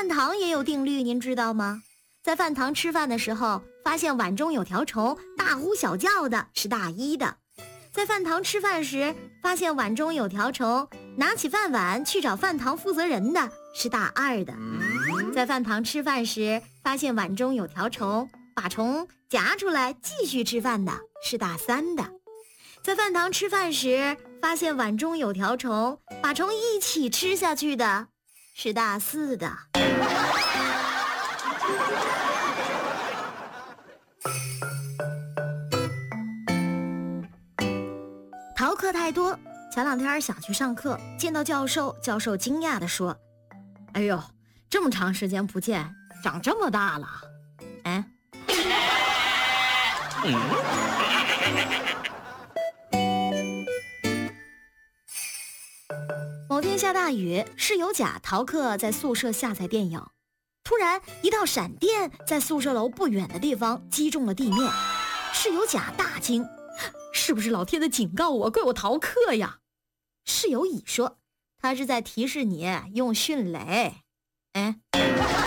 饭堂也有定律，您知道吗？在饭堂吃饭的时候，发现碗中有条虫，大呼小叫的是大一的；在饭堂吃饭时，发现碗中有条虫，拿起饭碗去找饭堂负责人的是大二的；在饭堂吃饭时，发现碗中有条虫，把虫夹出来继续吃饭的是大三的；在饭堂吃饭时，发现碗中有条虫，把虫一起吃下去的是大四的。逃课太多，前2天想去上课，见到教授，教授惊讶地说：“哎呦，这么长时间不见，长这么大了。”哎，某天下大雨，室友甲逃课在宿舍下载电影，突然一道闪电在宿舍楼不远的地方击中了地面，室友甲大惊，是不是老天的警告我，怪我逃课呀？室友乙说，他是在提示你用迅雷。哎。